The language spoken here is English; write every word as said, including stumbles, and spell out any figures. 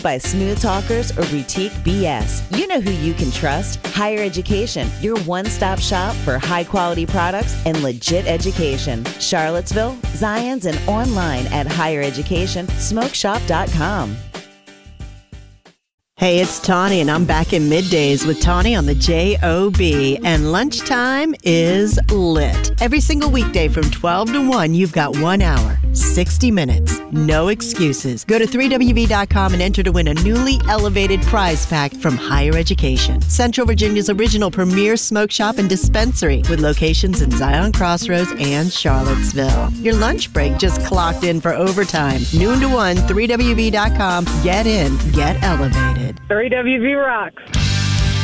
by smooth talkers or boutique B S. You know who you can trust. Higher Education, your one-stop shop for high-quality products and legit education. Charlottesville, Zions, and online at higher education smoke shop dot com. Hey, it's Tawny, and I'm back in middays with Tawny on the J O B, and lunchtime is lit. Every single weekday from twelve to one, you've got one hour, sixty minutes, no excuses. Go to three W V dot com and enter to win a newly elevated prize pack from Higher Education, Central Virginia's original premier smoke shop and dispensary, with locations in Zion Crossroads and Charlottesville. Your lunch break just clocked in for overtime. Noon to one, three W V dot com. Get in, get elevated. three W V rocks.